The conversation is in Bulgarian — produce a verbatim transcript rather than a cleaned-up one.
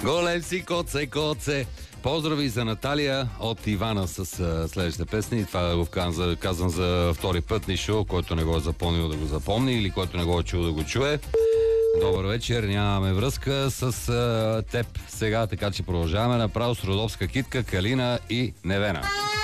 Голем си, коце, коце. Поздрави за Наталия от Ивана с uh, следващите песни. И това го казвам, казвам за втори път Нишо, който не го е запомнил да го запомни или който не го е чул да го чуе. Добър вечер, нямаме връзка с uh, теб сега, така че продължаваме направо с Родопска китка, Калина и Невена.